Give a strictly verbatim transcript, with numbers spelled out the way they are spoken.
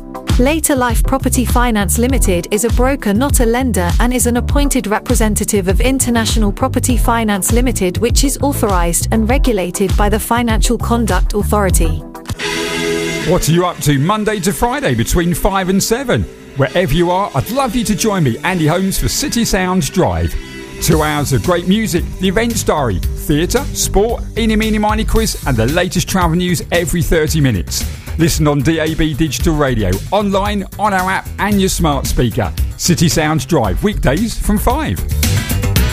Later Life Property Finance Limited is a broker, not a lender, and is an appointed representative of International Property Finance Limited, which is authorised and regulated by the Financial Conduct Authority. What are you up to Monday to Friday between five and seven? Wherever you are, I'd love you to join me, Andy Holmes, for City Sounds Drive. Two hours of great music, the events diary, theatre, sport, eeny meeny miny quiz, and the latest travel news every thirty minutes. Listen on D A B Digital Radio, online, on our app and your smart speaker. City Sounds Drive, weekdays from five.